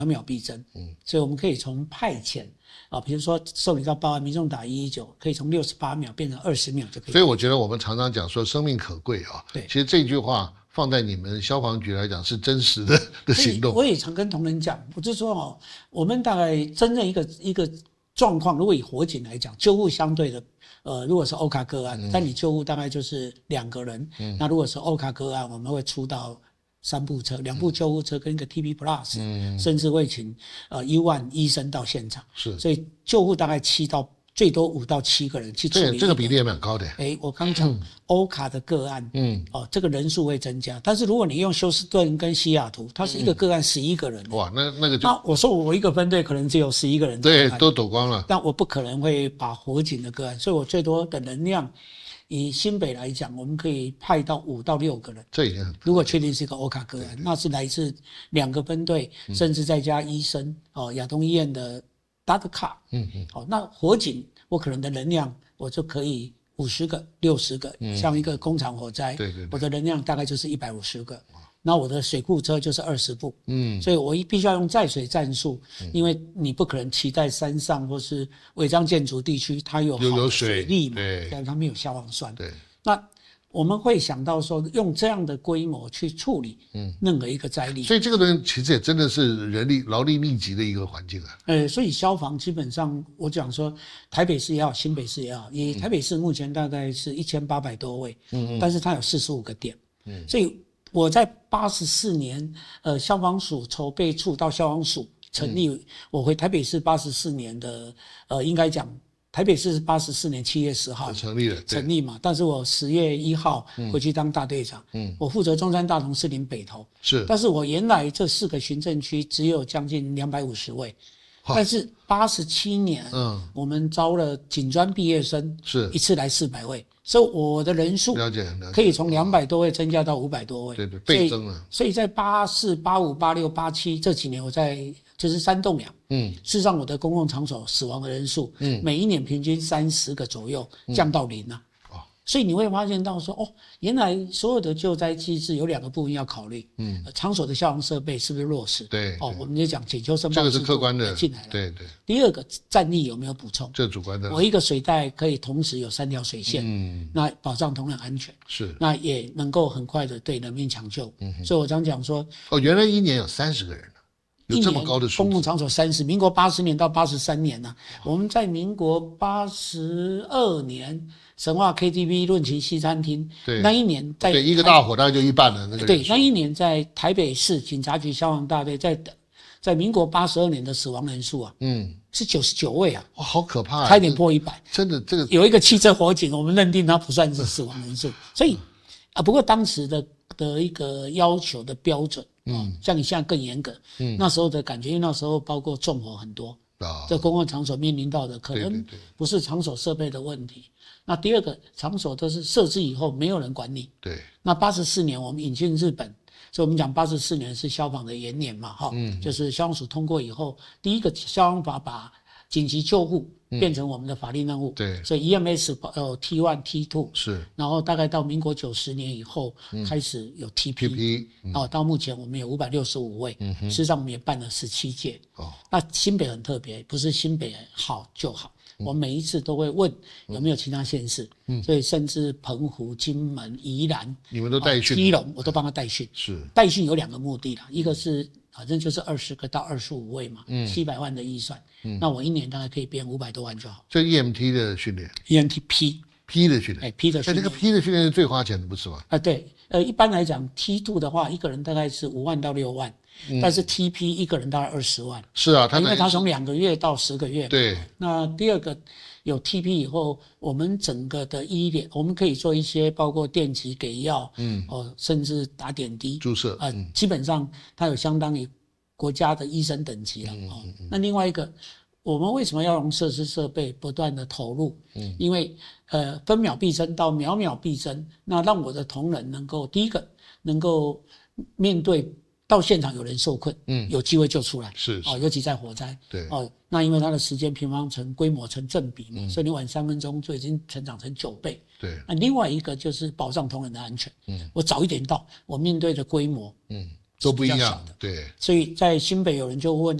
秒必争，所以我们可以从派遣比如说受理到报案，民众打119，可以从68秒变成20秒就可以。 所以我觉得我们常常讲说生命可贵啊， 对， 其实这句话放在你们消防局来讲是真实的行动。 我也常跟同仁讲，我就说我们大概真正一个状况，如果以火警来讲，救护相对的如果是欧卡个案，但你救护大概就是2个人，那如果是欧卡个案，我们会出到3部车，2部救护车跟一个 TP Plus，甚至会请U1医生到现场， 是， 所以救护大概最多5到7个人去处理。 这个比例也蛮高的。 我刚讲欧卡的个案，这个人数会增加，但是如果你用休斯顿跟西雅图，它是一个个案11个人， 哇，那个就， 那我说我一个分队可能只有11个人， 对，都躲光了， 但我不可能会把火警的个案，所以我最多的能量，以新北来讲，我们可以派到5到6个人，这已经很。如果确定是一个欧卡个案，那是来自2个分队，甚至再加医生亚东医院的 Data Car，那火警我可能的能量我就可以50个、60个，像一个工厂火灾，我的能量大概就是150个。那我的水库车就是20部，所以我必须要用载水战术，因为你不可能骑在山上或是违章建筑地区，它有好的水力嘛，但它没有消防栓。 对， 那我们会想到说，用这样的规模去处理任何一个灾力。 所以这个东西其实也真的是劳力密集的一个环境啊。 所以消防基本上，我讲说，台北市也好，新北市也好，以台北市目前大概是1800多位，但是它有45个点，所以我在84年，消防署筹备处到消防署成立，我回台北市84年的，应该讲台北市是84年7月10号成立嘛，但是我10月1号回去当大队长，我负责中山大同士林北投， 是， 但是我原来这4个行政区只有将近250位。但是87年，我们招了警专毕业生，是一次来400位，所以我的人数可以从200多位增加到500多位， 对，倍增了。 所以在84、85、86、87这几年，我在就是3栋梁，事实上我的公共场所死亡的人数，每一年平均30个左右，降到0了。所以你会发现到说，原来所有的救灾机制有2个部分要考虑，场所的消防设备是不是落实？ 对， 我们就讲检修申报， 这个是客观的进来了。 对。 第2个战力有没有补充？ 这主观的。 我一个水带可以同时有3条水线，那保障同仁安全，是，那也能够很快的对人命抢救。所以我常讲说， 原来1年有30个人呢，有这么高的数字。 公共场所30，民国80年到83年呢，我们在民国82年。神话 KTV 论旗西餐厅，那一年在一个大火大概就1半了。 对，那一年在台北市警察局消防大队在民国82年的死亡人数啊，是99位啊， 哇，好可怕， 差一点破100。 真的，这个有一个汽车火警，我们认定它不算是死亡人数，所以不过当时的一个要求的标准，像你现在更严格，那时候的感觉，因为那时候包括纵火很多，在公共场所面临到的可能不是场所设备的问题。那第2个场所都是设置以后没有人管理。 对。那 84年我们引进日本，所以我们讲84年是消防的元年嘛，就是消防署通过以后，第1个消防法把紧急救护变成我们的法定任务。对。所以 EMS T1、T2 是，然后大概到民国90年以后开始有 TP，到目前我们有565位，事实上我们也办了17届。那新北很特别，不是新北好就好。我每一次都会问有没有其他县市，所以甚至澎湖、金门、宜兰， 你们都带训， 基隆我都帮他带训。 是带训有2个目的啦，一个是反正就是20个到25位嘛，700万的预算，那我1年大概可以编500多万就好。 这 EMT 的训练 ，EMT 的训练 ，P 的训练， 这个 P 的训练是最花钱的，不是吗？ 对，一般来讲 T2 的话，一个人大概是5万到6万。但是 TP 一个人大概20万， 是啊， 因为他从2个月到10个月。 对。 那第2个有 TP 以后，我们整个的医疗，我们可以做一些包括电击给药，甚至打点滴注射， 基本上它有相当于国家的医生等级了。那另外一个，我们为什么要用设施设备不断的投入？因为分秒必争到秒秒必争，那让我的同仁能够第1个能够面对。到现场有人受困，有机会救出来， 是尤其在火灾， 对那因为它的时间平方成规模成正比嘛，所以你晚3分钟就已经成长成9倍， 对。 那另外一个就是保障同仁的安全，我早一点到，我面对的规模， 都不一样，对。 所以在新北有人就问。